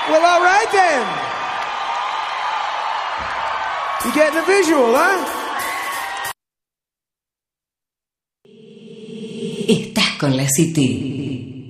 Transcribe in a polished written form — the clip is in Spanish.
Well, all right then. You getting the visual, huh? Estás con la City.